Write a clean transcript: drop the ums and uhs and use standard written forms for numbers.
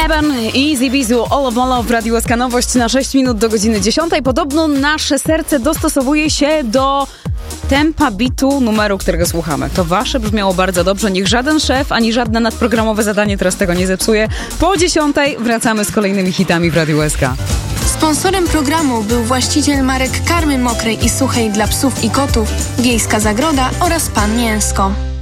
Eban, Easy Bizu, All of My Love w Radiu SK. Nowość na 6 minut do godziny 10. Podobno nasze serce dostosowuje się do tempa bitu numeru, którego słuchamy. To wasze brzmiało bardzo dobrze. Niech żaden szef, ani żadne nadprogramowe zadanie teraz tego nie zepsuje. Po 10 wracamy z kolejnymi hitami w Radiu SK. Sponsorem programu był właściciel marek karmy mokrej i suchej dla psów i kotów, Wiejska Zagroda oraz Pan Mięsko.